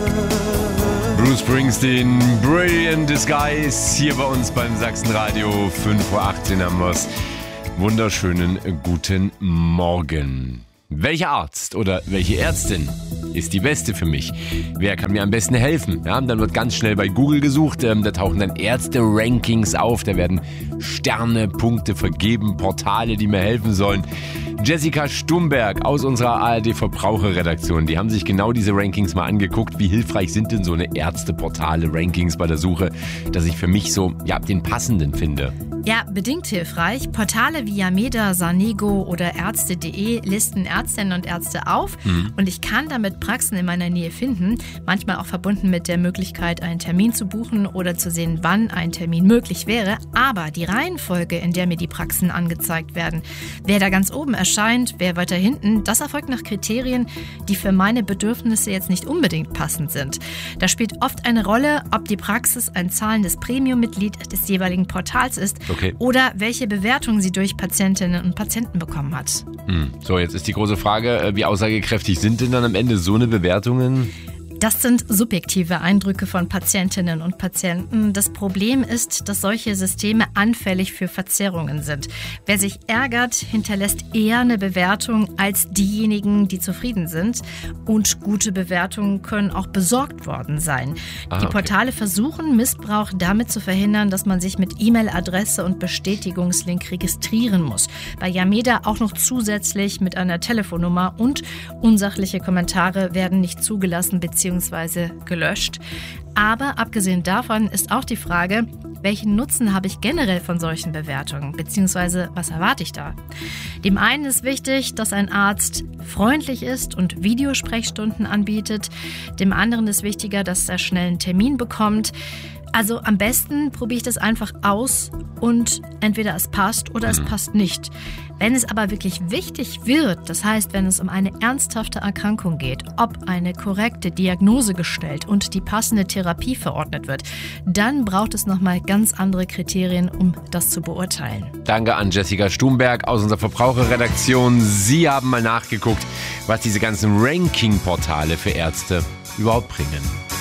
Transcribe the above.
Bruce Springsteen, Brilliant Disguise, hier bei uns beim Sachsenradio. 5:18 Uhr haben wir's. Wunderschönen guten Morgen. Welcher Arzt oder welche Ärztin ist die beste für mich? Wer kann mir am besten helfen? Ja, dann wird ganz schnell bei Google gesucht, da tauchen dann Ärzte-Rankings auf, da werden Sterne, Punkte vergeben, Portale, die mir helfen sollen. Jessica Stumberg aus unserer ARD-Verbraucherredaktion, die haben sich genau diese Rankings mal angeguckt. Wie hilfreich sind denn so eine Ärzteportale-Rankings bei der Suche, dass ich für mich so den passenden finde? Ja, bedingt hilfreich. Portale wie Yameda, Sanego oder Ärzte.de listen Ärztinnen und Ärzte auf und ich kann damit Praxen in meiner Nähe finden, manchmal auch verbunden mit der Möglichkeit, einen Termin zu buchen oder zu sehen, wann ein Termin möglich wäre. Aber die Reihenfolge, in der mir die Praxen angezeigt werden, wer da ganz oben erscheint, wer weiter hinten, das erfolgt nach Kriterien, die für meine Bedürfnisse jetzt nicht unbedingt passend sind. Da spielt oft eine Rolle, ob die Praxis ein zahlendes Premium-Mitglied des jeweiligen Portals ist. Okay. Oder welche Bewertung sie durch Patientinnen und Patienten bekommen hat. So, jetzt ist die große Frage, wie aussagekräftig sind denn dann am Ende so eine Bewertungen? Das sind subjektive Eindrücke von Patientinnen und Patienten. Das Problem ist, dass solche Systeme anfällig für Verzerrungen sind. Wer sich ärgert, hinterlässt eher eine Bewertung als diejenigen, die zufrieden sind. Und gute Bewertungen können auch besorgt worden sein. Die Portale versuchen, Missbrauch damit zu verhindern, dass man sich mit E-Mail-Adresse und Bestätigungslink registrieren muss. Bei Yameda auch noch zusätzlich mit einer Telefonnummer und unsachliche Kommentare werden nicht zugelassen bzw. gelöscht. Aber abgesehen davon ist auch die Frage, welchen Nutzen habe ich generell von solchen Bewertungen, beziehungsweise was erwarte ich da? Dem einen ist wichtig, dass ein Arzt freundlich ist und Videosprechstunden anbietet. Dem anderen ist wichtiger, dass er schnell einen Termin bekommt. Also am besten probiere ich das einfach aus und entweder es passt oder es passt nicht. Wenn es aber wirklich wichtig wird, das heißt, wenn es um eine ernsthafte Erkrankung geht, ob eine korrekte Diagnose gestellt und die passende Therapie verordnet wird, dann braucht es nochmal ganz andere Kriterien, um das zu beurteilen. Danke an Jessica Stumberg aus unserer Verbraucherredaktion. Sie haben mal nachgeguckt, was diese ganzen Ranking-Portale für Ärzte überhaupt bringen.